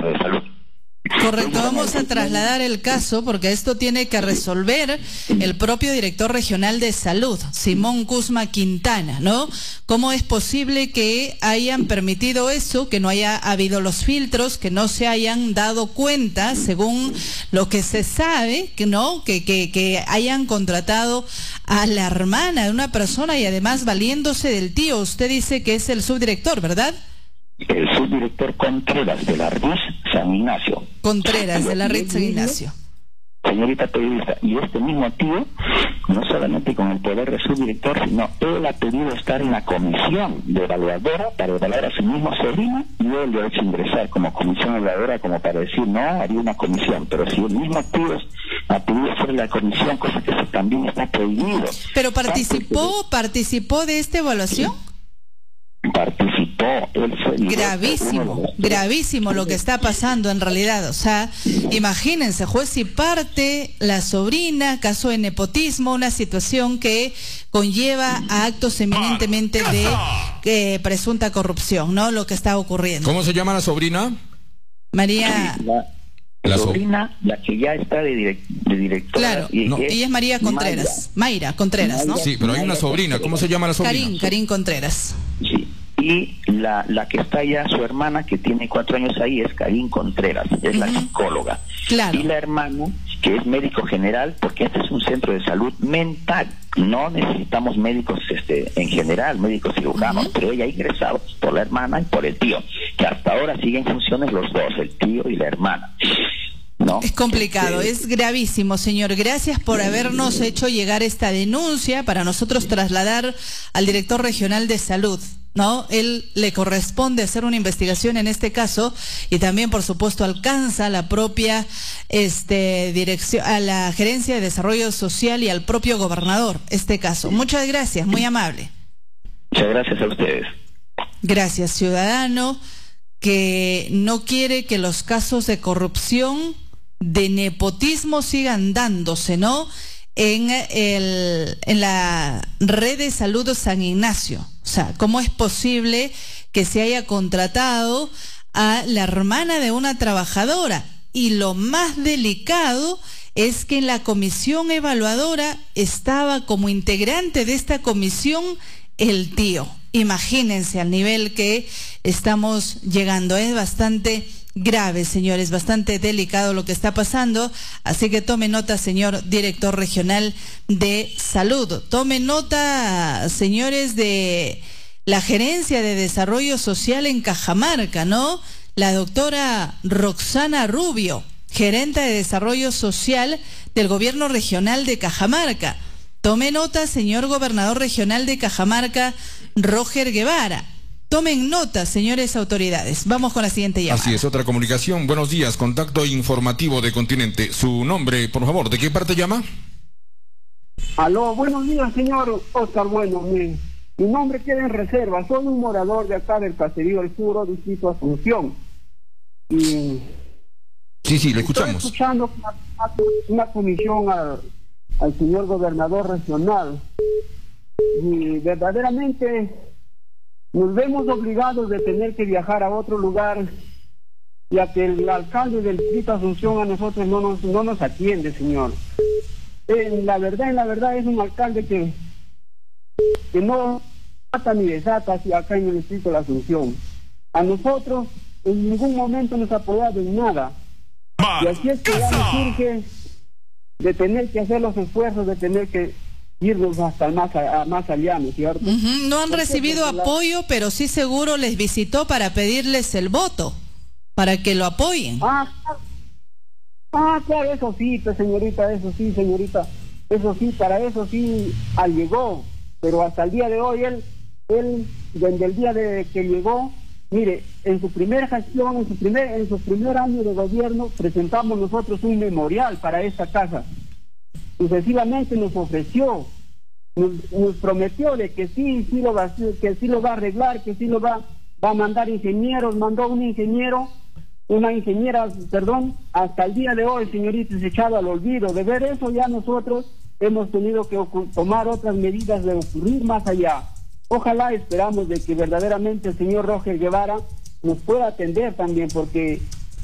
Regional de Salud. Correcto, vamos a trasladar el caso porque esto tiene que resolver el propio director regional de salud, Simón Kuzma Quintana, ¿no? ¿Cómo es posible que hayan permitido eso, que no haya habido los filtros, que no se hayan dado cuenta, según lo que se sabe, que no, que hayan contratado a la hermana de una persona y además valiéndose del tío? Usted dice que es el subdirector, ¿verdad? El subdirector Contreras de la RIS San Ignacio. Contreras de la RIS San Ignacio. Señorita periodista, y este mismo tío, no solamente con el poder de subdirector, sino él ha pedido estar en la comisión de evaluadora para evaluar a su mismo sobrino, y él lo ha hecho ingresar como comisión evaluadora como para decir, no, haría una comisión, pero si el mismo tío ha pedido hacer la comisión, cosa que eso también está prohibido. ¿Pero participó de esta evaluación? Participó, él fue gravísimo lo que está pasando en realidad. O sea, imagínense, juez y parte, la sobrina, caso de nepotismo, una situación que conlleva a actos eminentemente de presunta corrupción, ¿no? Lo que está ocurriendo. ¿Cómo se llama la sobrina? María. La sobrina, la que ya está de directora. Claro, ella es María Contreras. Mayra Contreras, ¿no? Sí, pero hay una sobrina. ¿Cómo se llama la sobrina? Karin Contreras. Sí. Y la que está ya, su hermana, que tiene 4 años ahí, es Karin Contreras, es la psicóloga. Claro. Y la hermana, que es médico general, porque este es un centro de salud mental. No necesitamos médicos en general, médicos cirujanos, pero ella ha ingresado por la hermana y por el tío, que hasta ahora siguen en funciones los dos, el tío y la hermana. ¿No? Es complicado, es gravísimo, señor. Gracias por habernos hecho llegar esta denuncia para nosotros trasladar al director regional de salud, ¿no? Él le corresponde hacer una investigación en este caso y también, por supuesto, alcanza la propia dirección, a la Gerencia de Desarrollo Social y al propio gobernador, este caso. Muchas gracias, muy amable. Muchas gracias a ustedes. Gracias, ciudadano que no quiere que los casos de corrupción, de nepotismo sigan dándose, ¿no? En la red de salud San Ignacio. O sea, ¿cómo es posible que se haya contratado a la hermana de una trabajadora? Y lo más delicado es que en la comisión evaluadora estaba como integrante de esta comisión el tío. Imagínense al nivel que estamos llegando. Es bastante grave, señores, bastante delicado lo que está pasando, así que tome nota, señor director regional de salud. Tome nota, señores, de la Gerencia de Desarrollo Social en Cajamarca, ¿no? La doctora Roxana Rubio, gerente de Desarrollo Social del Gobierno Regional de Cajamarca. Tome nota, señor gobernador regional de Cajamarca, Roger Guevara. Tomen nota, señores autoridades. Vamos con la siguiente llamada. Así es, otra comunicación. Buenos días, contacto informativo de Continente. Su nombre, por favor, ¿de qué parte llama? Aló, buenos días, señor Oscar. Bueno, mi nombre queda en reserva. Soy un morador de acá del Caserío del Sur, distrito Asunción. Y sí, le escuchamos. Estoy escuchando una comisión al señor gobernador regional. Y verdaderamente nos vemos obligados de tener que viajar a otro lugar, ya que el alcalde del distrito Asunción a nosotros no nos atiende, señor. La verdad es un alcalde que no trata ni desata acá en el distrito de Asunción. A nosotros en ningún momento nos ha apoyado en nada. Y así es que ya nos surge de tener que hacer los esfuerzos, de tener que irnos hasta más allá, ¿no es cierto? No han recibido apoyo, pero sí seguro les visitó para pedirles el voto, para que lo apoyen. Claro, eso sí, pues, señorita, eso sí, para eso sí llegó, pero hasta el día de hoy, él desde el día de que llegó, mire, en su primera gestión, en su primer año de gobierno, presentamos nosotros un memorial para esta casa. Sucesivamente nos ofreció, nos prometió de que sí lo va a arreglar, que sí lo va a mandar ingenieros, mandó una ingeniera, hasta el día de hoy, señorita, se echado al olvido. De ver eso ya nosotros hemos tenido que tomar otras medidas de ocurrir más allá. Ojalá esperamos de que verdaderamente el señor Roger Guevara nos pueda atender también, porque